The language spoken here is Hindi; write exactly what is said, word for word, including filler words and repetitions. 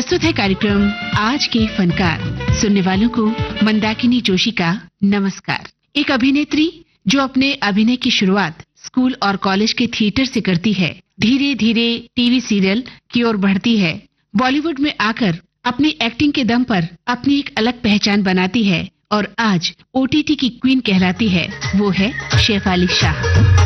प्रस्तुत है कार्यक्रम आज के फनकार। सुनने वालों को मंदाकिनी जोशी का नमस्कार। एक अभिनेत्री जो अपने अभिनय की शुरुआत स्कूल और कॉलेज के थिएटर से करती है, धीरे धीरे टीवी सीरियल की ओर बढ़ती है, बॉलीवुड में आकर अपनी एक्टिंग के दम पर अपनी एक अलग पहचान बनाती है और आज ओटीटी की क्वीन कहलाती है, वो है शेफाली शाह।